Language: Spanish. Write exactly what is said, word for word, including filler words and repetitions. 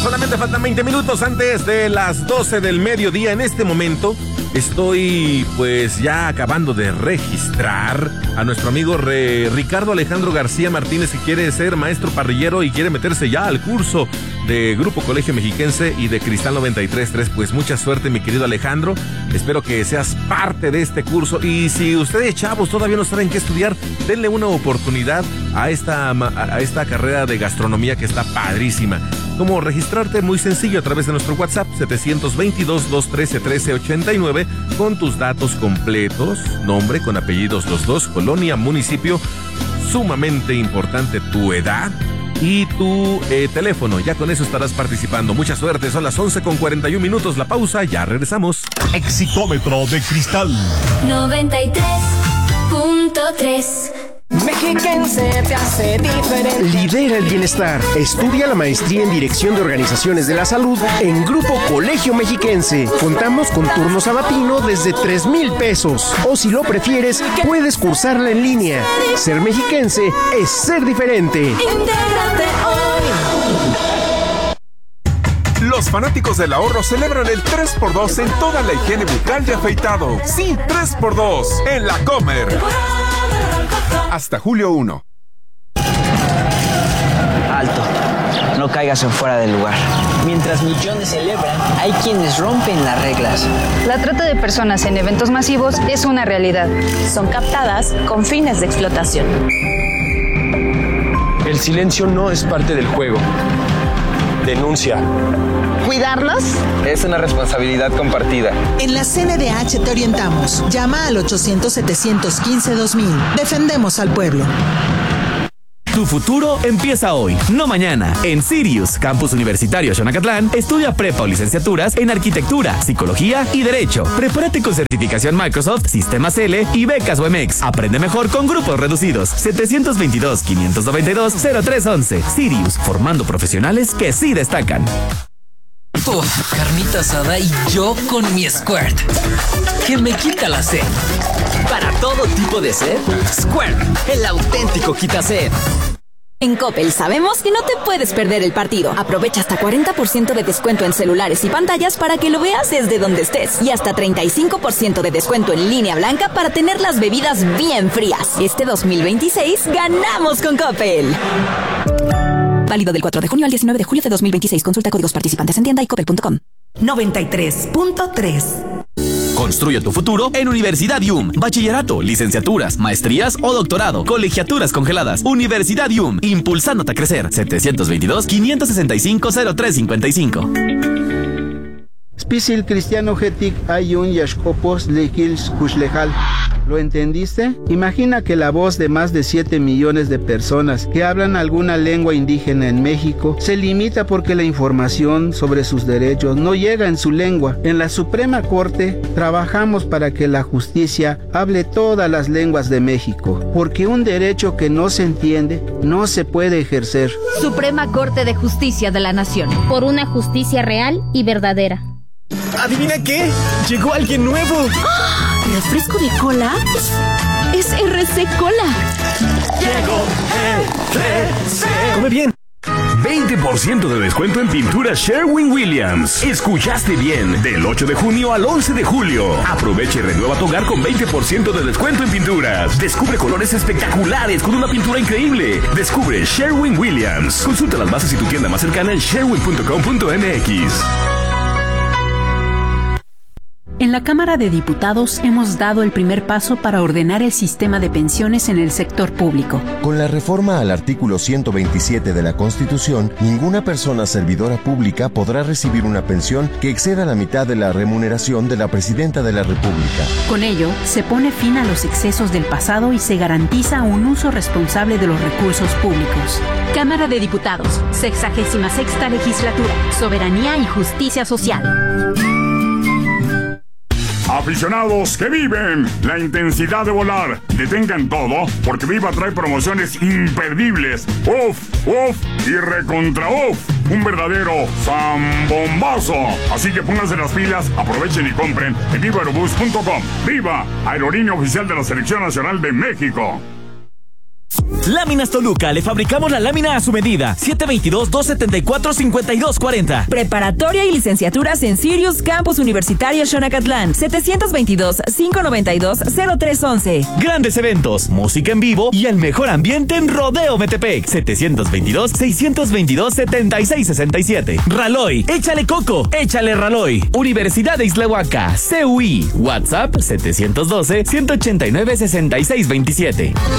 Solamente faltan veinte minutos antes de las doce del mediodía. En este momento estoy pues ya acabando de registrar a nuestro amigo Re- Ricardo Alejandro García Martínez, que quiere ser maestro parrillero y quiere meterse ya al curso de Grupo Colegio Mexiquense y de Cristal noventa y tres punto tres. Pues mucha suerte, mi querido Alejandro. Espero que seas parte de este curso. Y si ustedes, chavos, todavía no saben qué estudiar, denle una oportunidad a esta, a esta carrera de gastronomía que está padrísima. ¿Cómo registrarte? Muy sencillo, a través de nuestro WhatsApp setecientos veintidós, doscientos trece, trece ochenta y nueve, con tus datos completos, nombre con apellidos los dos, colonia, municipio, sumamente importante tu edad y tu eh, teléfono. Ya con eso estarás participando. Mucha suerte, son las once con cuarenta y un minutos, la pausa, ya regresamos. Exitómetro de Cristal noventa y tres punto tres. Mexiquense te hace diferente. Lidera el bienestar. Estudia la maestría en Dirección de Organizaciones de la Salud en Grupo Colegio Mexiquense. Contamos con turno sabatino desde tres mil pesos. O si lo prefieres, puedes cursarla en línea. Ser mexiquense es ser diferente. Intégrate hoy. Los fanáticos del ahorro celebran el tres por dos en toda la higiene bucal y afeitado. Sí, tres por dos en La Comer. Hasta julio primero. Alto, no caigas en fuera del lugar. Mientras millones celebran, hay quienes rompen las reglas. La trata de personas en eventos masivos es una realidad. Son captadas con fines de explotación. El silencio no es parte del juego. Denuncia. ¿Cuidarlos? Es una responsabilidad compartida. En la C N D H te orientamos. Llama al ochocientos, setecientos quince, dos mil. Defendemos al pueblo. Tu futuro empieza hoy, no mañana. En Sirius, Campus Universitario Xonacatlán, estudia prepa o licenciaturas en Arquitectura, Psicología y Derecho. Prepárate con certificación Microsoft, Sistemas L y becas U M X. Aprende mejor con grupos reducidos. setecientos veintidós, quinientos noventa y dos, cero tres once. Sirius, formando profesionales que sí destacan. Uf, carnita asada y yo con mi Squirt, que me quita la sed. Para todo tipo de sed, Squirt, el auténtico quita sed. En Coppel sabemos que no te puedes perder el partido. Aprovecha hasta cuarenta por ciento de descuento en celulares y pantallas para que lo veas desde donde estés. Y hasta treinta y cinco por ciento de descuento en línea blanca para tener las bebidas bien frías. Este dos mil veintiséis ganamos con Coppel. Válido del cuatro de junio al diecinueve de julio de dos mil veintiséis. Consulta códigos participantes en tienda y coppel punto com. noventa y tres punto tres. Construye tu futuro en Universidad I U M. Bachillerato, licenciaturas, maestrías o doctorado. Colegiaturas congeladas. Universidad I U M. Impulsándote a crecer. setecientos veintidós, quinientos sesenta y cinco, cero tres cincuenta y cinco. Spisil cristiano getic ayun yashkopos lejils kuslejal. ¿Lo entendiste? Imagina que la voz de más de siete millones de personas que hablan alguna lengua indígena en México se limita porque la información sobre sus derechos no llega en su lengua. En la Suprema Corte trabajamos para que la justicia hable todas las lenguas de México, porque un derecho que no se entiende no se puede ejercer. Suprema Corte de Justicia de la Nación. Por una justicia real y verdadera. ¿Adivina qué? Llegó alguien nuevo. ¡Oh! ¿Refresco de cola? Es R C Cola. Llegó R C. Come bien. veinte por ciento de descuento en pintura Sherwin-Williams. Escuchaste bien. Del ocho de junio al once de julio. Aprovecha y renueva tu hogar con veinte por ciento de descuento en pinturas. Descubre colores espectaculares con una pintura increíble. Descubre Sherwin-Williams. Consulta las bases y tu tienda más cercana en sherwin punto com punto m x. En la Cámara de Diputados hemos dado el primer paso para ordenar el sistema de pensiones en el sector público. Con la reforma al artículo ciento veintisiete de la Constitución, ninguna persona servidora pública podrá recibir una pensión que exceda la mitad de la remuneración de la Presidenta de la República. Con ello, se pone fin a los excesos del pasado y se garantiza un uso responsable de los recursos públicos. Cámara de Diputados, sexagésima sexta legislatura, soberanía y justicia social. Aficionados que viven la intensidad de volar, detengan todo porque Viva trae promociones imperdibles. Uf, uf y recontra uf. Un verdadero zambombazo. Así que pónganse las pilas, aprovechen y compren en viva aerobús punto com. Viva, aerolínea oficial de la Selección Nacional de México. Láminas Toluca, le fabricamos la lámina a su medida. siete dos dos, dos siete cuatro, cinco dos cuatro cero. Preparatoria y licenciaturas en Sirius Campus Universitario Xonacatlán. setecientos veintidós, quinientos noventa y dos, cero tres once. Grandes eventos, música en vivo y el mejor ambiente en Rodeo Metepec. setecientos veintidós, seiscientos veintidós, setenta y seis sesenta y siete. Raloy, échale coco, échale Raloy. Universidad de Islahuaca, C U I. WhatsApp setecientos doce, ciento ochenta y nueve, sesenta y seis veintisiete.